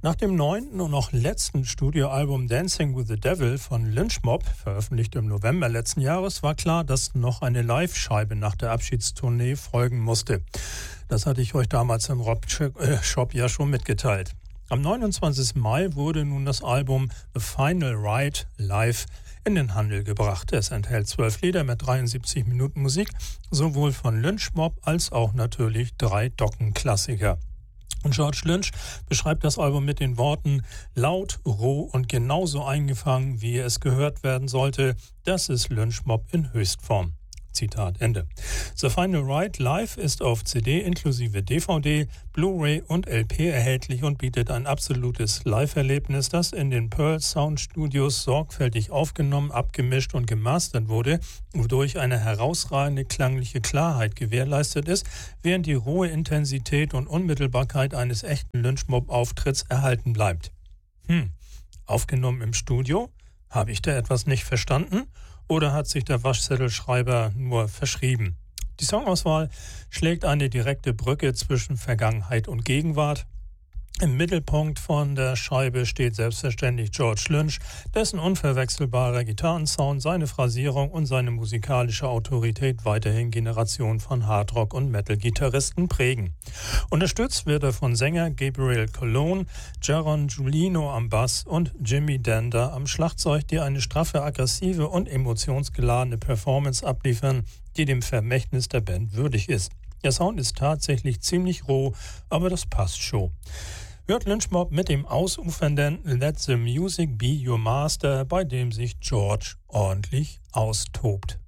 Nach dem 9. und noch letzten Studioalbum Dancing with the Devil von Lynch Mob, veröffentlicht im November letzten Jahres, war klar, dass noch eine Live-Scheibe nach der Abschiedstournee folgen musste. Das hatte ich euch damals im Rock-Shop ja schon mitgeteilt. Am 29. Mai wurde nun das Album The Final Ride live in den Handel gebracht. Es enthält 12 Lieder mit 73 Minuten Musik, sowohl von Lynch Mob als auch natürlich 3 Docken-Klassiker. Und George Lynch beschreibt das Album mit den Worten: laut, roh und genauso eingefangen, wie es gehört werden sollte. Das ist Lynch Mob in Höchstform. Zitat Ende. The Final Ride Live ist auf CD inklusive DVD, Blu-ray und LP erhältlich und bietet ein absolutes Live-Erlebnis, das in den Pearl Sound Studios sorgfältig aufgenommen, abgemischt und gemastert wurde, wodurch eine herausragende klangliche Klarheit gewährleistet ist, während die rohe Intensität und Unmittelbarkeit eines echten Lynch-Mob-Auftritts erhalten bleibt. Aufgenommen im Studio? Habe ich da etwas nicht verstanden? Oder hat sich der Waschzettelschreiber nur verschrieben? Die Songauswahl schlägt eine direkte Brücke zwischen Vergangenheit und Gegenwart. Im Mittelpunkt von der Scheibe steht selbstverständlich George Lynch, dessen unverwechselbarer Gitarrensound, seine Phrasierung und seine musikalische Autorität weiterhin Generationen von Hardrock- und Metal-Gitarristen prägen. Unterstützt wird er von Sänger Gabriel Colon, Jaron Giulino am Bass und Jimmy Dender am Schlagzeug, die eine straffe, aggressive und emotionsgeladene Performance abliefern, die dem Vermächtnis der Band würdig ist. Der Sound ist tatsächlich ziemlich roh, aber das passt schon. Hört Lynch Mob mit dem ausufernden Let the Music Be Your Master, bei dem sich George ordentlich austobt.